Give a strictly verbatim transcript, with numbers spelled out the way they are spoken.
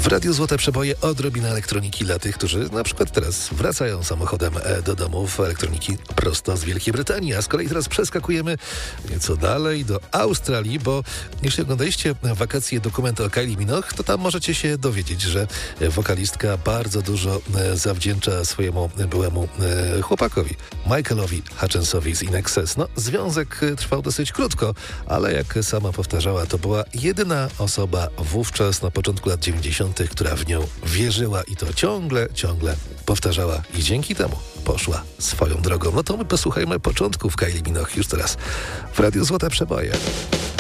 W Radiu Złote Przeboje odrobina elektroniki dla tych, którzy na przykład teraz wracają samochodem do domów. Elektroniki prosto z Wielkiej Brytanii, a z kolei teraz przeskakujemy nieco dalej do Australii, bo jeśli oglądaliście wakacje dokument o Kylie Minogue, to tam możecie się dowiedzieć, że wokalistka bardzo dużo zawdzięcza swojemu byłemu chłopakowi, Michaelowi Hutchensowi z In Excess. No, związek trwał dosyć krótko, ale jak sama powtarzała, to była jedyna osoba wówczas na początku lat dziewięćdziesiątych, która w nią wierzyła i to ciągle, ciągle powtarzała i dzięki temu poszła swoją drogą. No to my posłuchajmy początków Kylie Minogue już teraz w Radiu Złote Przeboje.